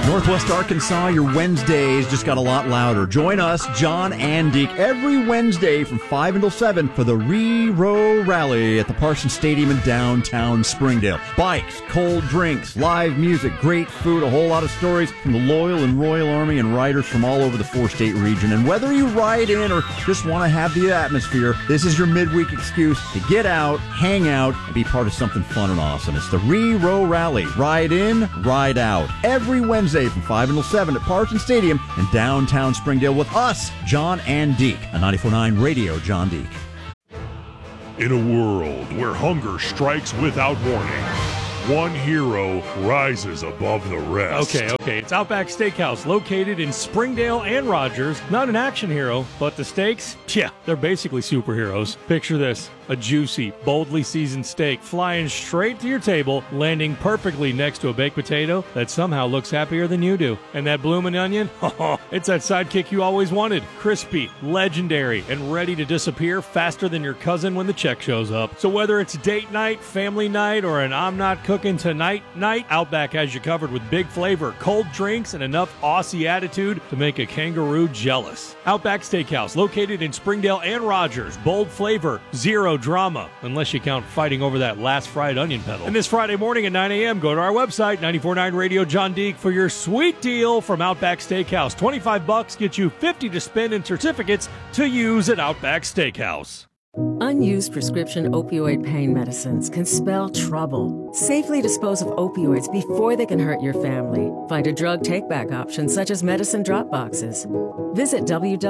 Northwest Arkansas, your Wednesdays just got a lot louder. Join us, John and Deke, every Wednesday from 5 until 7 for the Re-Row Rally at the Parsons Stadium in downtown Springdale. Bikes, cold drinks, live music, great food, a whole lot of stories from the Loyal and Royal Army and riders from all over the four-state region. And whether you ride in or just want to have the atmosphere, this is your midweek excuse to get out, hang out, and be part of something fun and awesome. It's the Re-Row Rally. Ride in, ride out. Every Wednesday from 5 until 7 at Parsons Stadium in downtown Springdale with us, John and Deke, on 94.9 Radio, John Deke. In a world where hunger strikes without warning, one hero rises above the rest. Okay. It's Outback Steakhouse, located in Springdale and Rogers. Not an action hero, but the steaks, they're basically superheroes. Picture this. A juicy, boldly seasoned steak flying straight to your table, landing perfectly next to a baked potato that somehow looks happier than you do. And that bloomin' onion? It's that sidekick you always wanted. Crispy, legendary, and ready to disappear faster than your cousin when the check shows up. So whether it's date night, family night, or an I'm not cooking tonight night, Outback has you covered with big flavor, cold drinks, and enough Aussie attitude to make a kangaroo jealous. Outback Steakhouse, located in Springdale and Rogers. Bold flavor, zero drama, unless you count fighting over that last fried onion pedal. And this Friday morning at 9 a.m., go to our website, 94.9 Radio John Deke, for your sweet deal from Outback Steakhouse. $25 gets you 50 to spend in certificates to use at Outback Steakhouse. Unused prescription opioid pain medicines can spell trouble. Safely dispose of opioids before they can hurt your family. Find a drug take-back option such as medicine drop boxes. Visit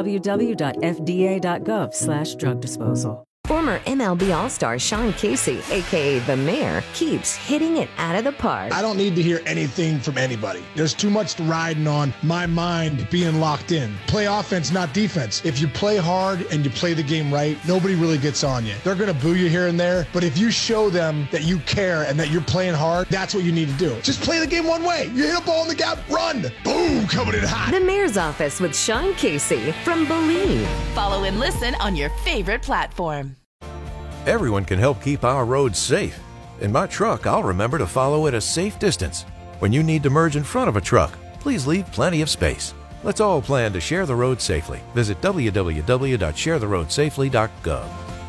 www.fda.gov/drug disposal. Former MLB All-Star Sean Casey, a.k.a. The Mayor, keeps hitting it out of the park. I don't need to hear anything from anybody. There's too much riding on my mind being locked in. Play offense, not defense. If you play hard and you play the game right, nobody really gets on you. They're going to boo you here and there, but if you show them that you care and that you're playing hard, that's what you need to do. Just play the game one way. You hit a ball in the gap, run. Boom, coming in hot. The Mayor's Office with Sean Casey from Believe. Follow and listen on your favorite platform. Everyone can help keep our roads safe. In my truck, I'll remember to follow at a safe distance. When you need to merge in front of a truck, please leave plenty of space. Let's all plan to share the road safely. Visit www.sharetheroadsafely.gov.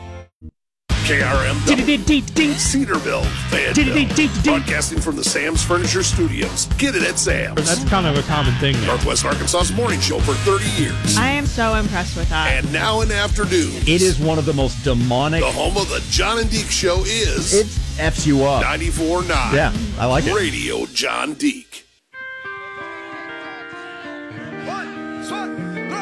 KRMW, Cedarville, Fayetteville, broadcasting from the Sam's Furniture Studios. Get it at Sam's. That's kind of a common thing there. Northwest Arkansas's morning show for 30 years. I am so impressed with that. And now in afternoons. It is one of the most demonic. The home of the John and Deke show is. It F's you up. 94.9. Yeah, I like it. Radio John Deke. One,